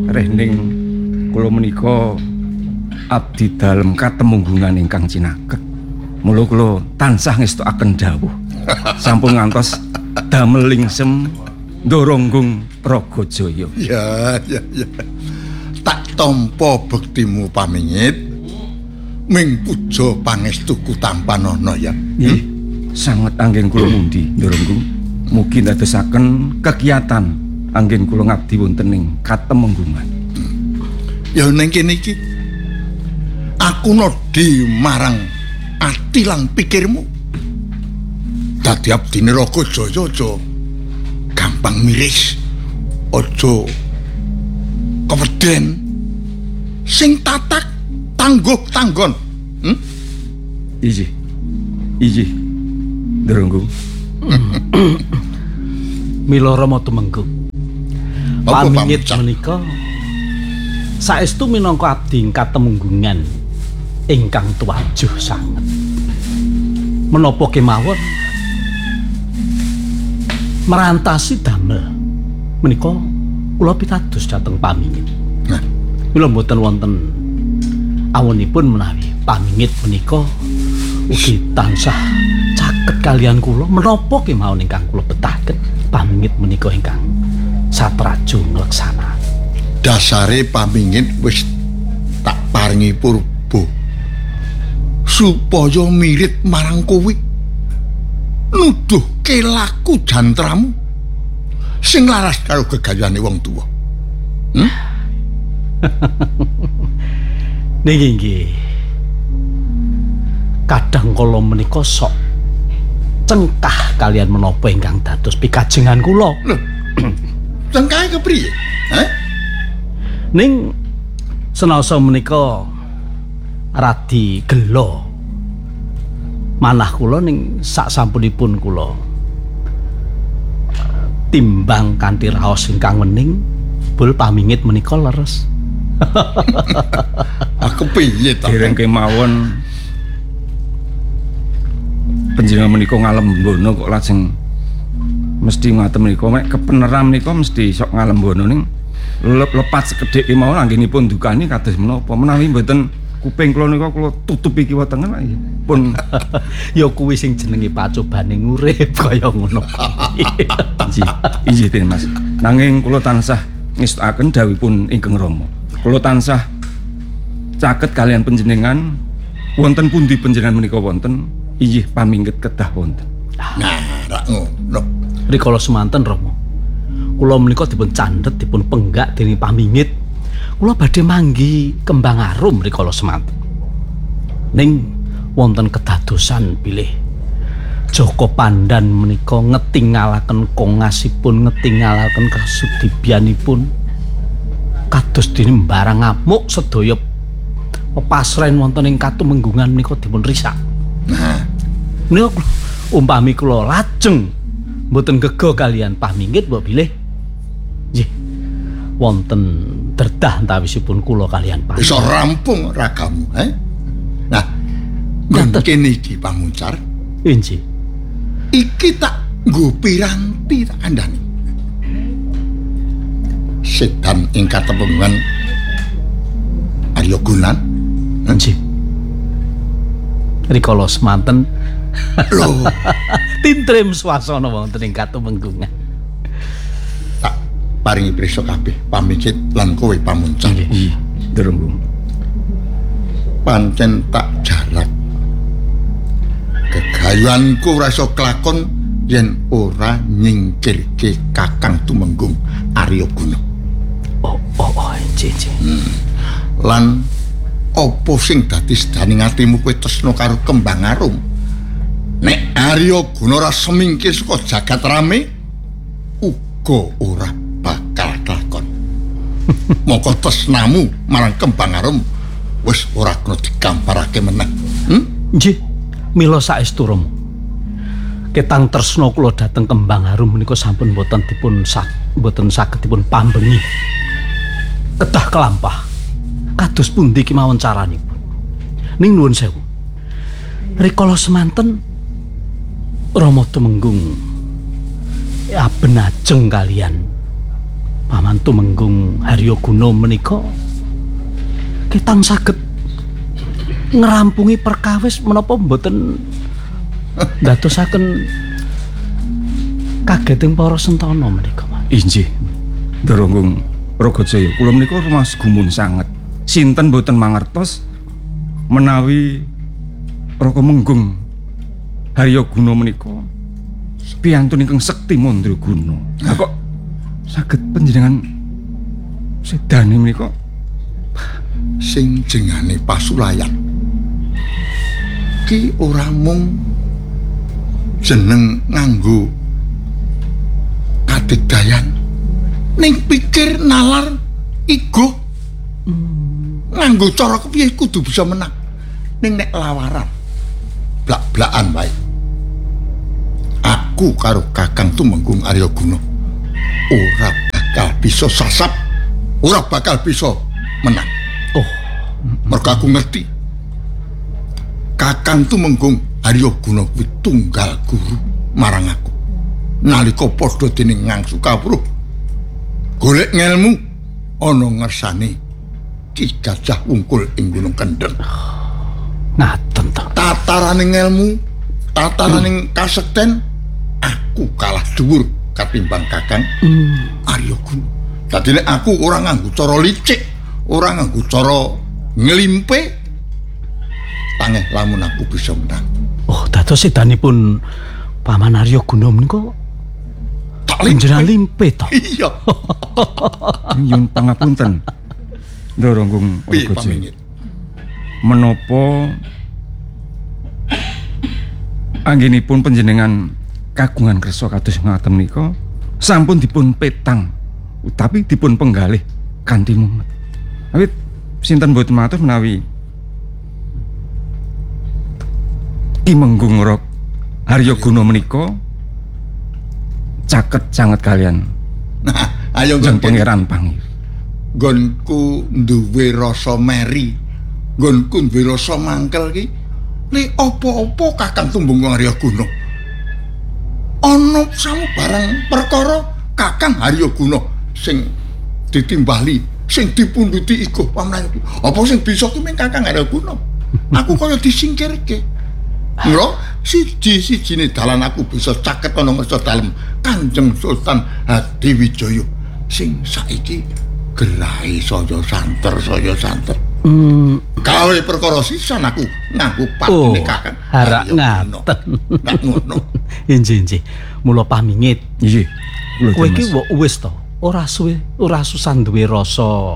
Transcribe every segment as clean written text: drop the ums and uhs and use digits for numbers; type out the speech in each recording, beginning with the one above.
rehning kula menika abdi dalem katemunggungan ingkang cinaket. Mula kula tansah ngestokaken dawuh. Sampun ngantos damel lingsem ndoronggung Praga Jaya. Ya. Tak tampa bektimu pamingit. Ming puja pangestuku tampanana ya. Nggih. Sanget anggen kula mundi ndoronggung. Mugi ndadosaken kegiatan anggen kula ngabdi wonten ing katemunggungan. Ya ning kene iki aku nodi marang ati lan pikirmu. Dadi abdine Raga Jaya aja gampang miris. Aja keweden. Sing tatak tangguh tanggon. Iji. Ndoronggung. Mila Rama tumenggung. Pamingit menika saestu minangka abdi katemunggungan ingkang tuwajuh sanget. Menapa kemawon merantasi damel menika kula pitados dhateng pamingit. Mila mboten wonten awonipun menawi pamingit menika ugi tansah caket kalian kula menapa kemawon ingkang kula betahaken pamingit menika ingkang sapraja ngleksanakaken. Dasare pamingit wis tak paringi purba supaya mirip marang kowe nuduhke laku jantramu sing laras karo gegayane wong tuwa. Nggih. Kadang kala menika sok cengkah kalian menapa ingkang dados pikajengan kula. Lho. Cengkahe kepriye? Ning senasa menika radi gelo manah kula ning saksampunipun kula timbang kanthi raos ingkang wening bul pamingit menika leres. Aku piye ta? Dereng kemawon panjenengan menika ngalembono kok lajeng mesti ngaten menika mek kepeneran menika mesti sok ngalembono ning lepat sekedhik kemawon anggenipun dukani kados menapa menawi mboten kuping kula nika kula tutupi kiwa tengen pun ya kuwi sing jenenge pacobane urip kaya ngono. Injih Mas. Nanging kula tansah ngestakaken dawuhipun ingkang Rama. Kula tansah caket kalian panjenengan wonten pundi panjenengan menika wonten injih pamingget kedah wonten. Nah, rak ngono. Rikala semanten Rama. Kula menika dipun candhet dipun penggak dening pamingit. Kula badhe manggi Kembang Arum rikala semanten. Ning wonten kedadosan bilih Joko Pandan menika ngetingalaken kongasipun ngetingalaken kasudibyanipun kados dene barang ngamuk sedaya pepasren wonten ing katumenggungan menika dipun risak. Nah, menika umpami kula lajeng mboten gega kalian pamingit mbok bilih nggih wonten derdah antawisipun kula kalian pamingit. iso rampung ragamu, Nah, mungkin iki pamuncar. Inji. Iki tak nggo piranti tak kandhani. Sedan ing katemunggungan Arya Gunan. Inji. Rikala semanten Lho, tintrim swasana wonten ing katumenggungan. tak paringi prisa kabeh pamingit lan kowe pamuncar. Nggih, Ndoronggung. Pancen tak jarak. Gegayuanku ora iso kelakon yen ora nyingkirke Kakang Tumenggung Arya Guna. Oh, inji. Lan apa sing dadi sedaning atimu kowe tresna karo Kembang Arum? Nek Arya Guna ora semingkir saka jagat rame, uga ora bakal kelakon. Moko tresnamu marang Kembang Arum wis ora kena digambarake meneh. Nggih, mila saestu Rama. Ketang tresna kula dhateng Kembang Arum menika sampun mboten saged dipun pambengi. Kedah kelampah. Kados pundi kemawon caranipun. Ning nuwun sewu. Rikala semanten Rama Tumenggung ya benajeng kalian Paman tumenggung Haryaguna menika ketang saged ngrampungi perkawis menapa mboten ndadosaken kageting para sentana menika. Inggih. Ndoronggung Ragajaya, kula menika rumas gumun sanget. Sinten boten mangertos menawi Raka Menggung Haryaguna menika piyantun ingkang sekti mandraguna. Lah kok saged panjenengan sedane menika sing jengane Pasulayan ki ora mung jeneng nganggo kadigdayan ning pikir nalar igo nganggo cara kepiye kudu bisa menang ning nek lawaran blak-blakan wae aku karo Kakang Tumenggung Haryaguna ora bakal bisa sasap, ora bakal bisa menang. Oh, mergo aku ngerti Kakang Tumenggung Haryaguna kuwi tunggal guru marang aku nalika padha dening ngangsu kawruh golek ngelmu ana ngersane Ki Gajah Wungkul ing Gunung Kendheng. ngaten to. Tataraning ngelmu, tataraning kasekten aku kalah dhuwur katimbang Kakang Haryaguna. Dadi nek aku ora nganggo cara licik, ora nganggo cara nglimpe, tangeh lamun aku bisa menang. Oh, dados sedanipun Paman Haryaguna menika Tak panjenengan limpe to. Iya. nyuwun pangapunten. Ndoronggung Piye Ragajaya. pamingit? Menapa anggenipun panjenengan kagungan kersa kados ngaten menika sampun dipun petang utawi dipun penggalih kanthi mumet. Awit sinten boten matur menawi Ki Menggung Haryaguna menika caket sanget kalian Nah, ayo Sang nggen Pangeran Pangir. nggonku duwe rasa meri, nggonku duwe rasa mangkel ki nek apa-apa Kakang Tumenggung Haryaguna ana samubarang perkara Kakang Haryaguna sing ditimbali, sing dipunduti iku pamrih. Apa sing bisa ki mung Kakang Haryaguna? Aku kaya disingkirke. Lho, siji-sijine dalan aku bisa caket ana ngersa dalem Kanjeng Sultan Hadiwijaya sing saiki gerahe saya santer. Gawe perkara sisan aku nganggo patine Kakang harak Haryaguna. ngaten. Nek ngono. Injih. Mula pamingit. Nggih. Kula Kowe iki Mas. wis to, ora suwe, ora susah duwe rasa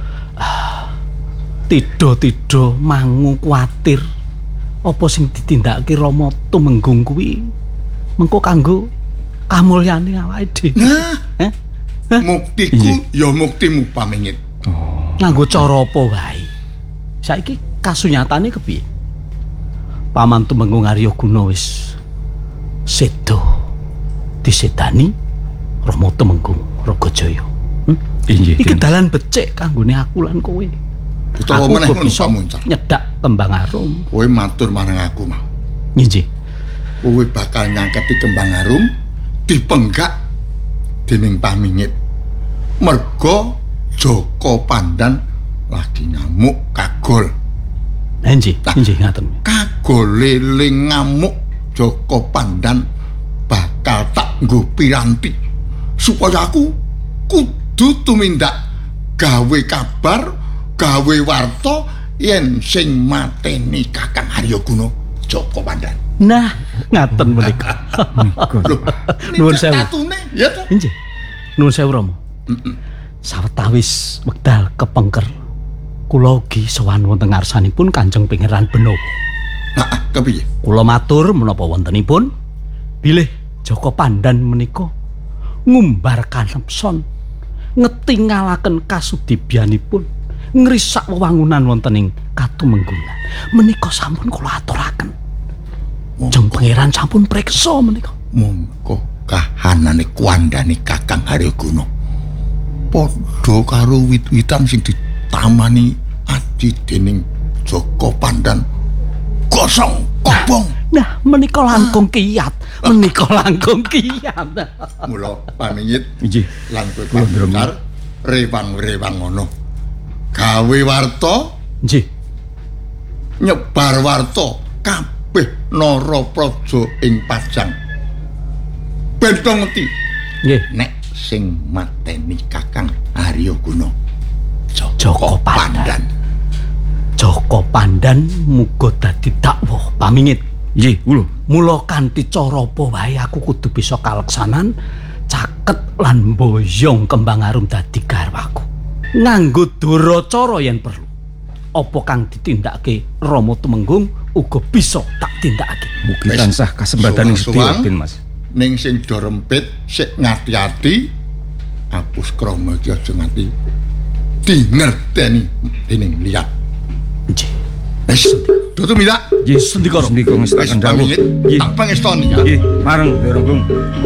tido-tido mangu kuatir. Apa sing ditindakake Rama Tumenggung kuwi mengko kanggo kamulyane awake dhewe. Nah, Eh? muktiku ya muktimu pamingit. Nganggo cara apa wae. Saiki kasunyatane kepiye? Paman Tumenggung Haryaguna wis sedo disedani Rama Tumenggung Ragajaya. Inggih. Iki dalan becik kanggone aku lan kowe. Utawa Aku meneh kok ngono bisa pamuncar. nyedak Kembang Arum. Kowe matur marang aku mau. Nggih. Kowe bakal nyangketi Kembang Arum dipenggak dening pamingit. Merga Joko Pandan lagi ngamuk kagol. Nggih, ngaten. Kagol leling ngamuk Joko Pandan bakal tak nggo piranti supaya aku kudu tumindak gawe kabar, gawe warta yen sing mateni Kakang Haryaguna Joko Pandan. Nah, ngaten menika. Lho, Nuwun sewu. katune ya to. Nggih. Nuwun sewu Rama. Sawetawis wekdal kepengker kula ugi sowan wonten ngarsanipun Kanjeng Pangeran Benawa. Nah, kepiye? Kula matur menapa wontenipun bilih Joko Pandan menika ngumbar kalepson ngetingalaken kasudibyanipun ngrisak wewangunan wonten ing Katumenggungan. Menika sampun kula aturaken. Jeng Pangeran sampun preksa menika. Mongko kahanane kuandane Kakang Haryaguna padha karo wit-witan sing ditamani adi dening Joko Pandan gosong kobong. Nah, menika langkung kiyat. Menika langkung kiyat. Mula pamingit Inggih. lan kowe Kula ndromi. pamuncar rewang-rewang ngono. Gawe warta, Nggih. nyebar warta kabeh Narapraja ing Pajang. Ben to ngerti Nggih. nek sing mateni Kakang Haryaguna Joko Pandan. Joko Pandan muga dadi dakwah pamingit. Nggih, kula. Mula kanthi cara apa wae aku kudu bisa kaleksanan caket lan mboyong Kembang Arum dadi garwaku. Nganggo duracara yen perlu. Apa kang ditindakake Rama Tumenggung uga bisa tak tindakake. Mugi Wis, tansah kasembadan ing suwang-suwang. sedya, Den Mas. ning sing do rempit sik ngati-ati apus krama iki aja nganti dingerteni dening liya. Nggih. Wis, tutu mila. Nggih, sendika ngestaken dawuh. Pamingit, Nggih. tak pangestoni ya. Nggih, mareng Deronggung.